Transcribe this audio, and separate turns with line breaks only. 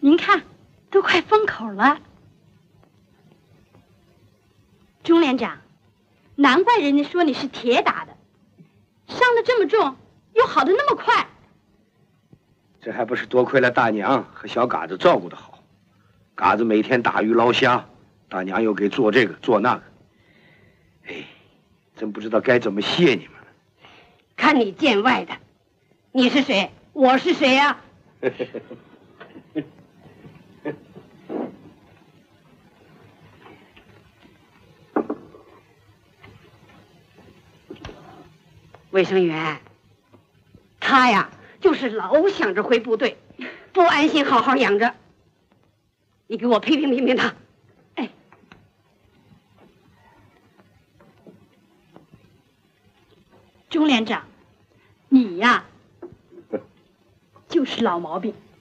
您看，都快封口了。钟连长，难怪人家说你是铁打的，伤得这么重，又好得那么快。
这还不是多亏了大娘和小嘎子照顾得好。嘎子每天打鱼捞虾，大娘又给做这个做那个。哎，真不知道该怎么谢你们了。
看你见外的，你是谁？我是谁呀？卫生员，他呀，就是老想着回部队，不安心好好养着。你给我批评他。
哎，钟连长，你呀，就是老毛病。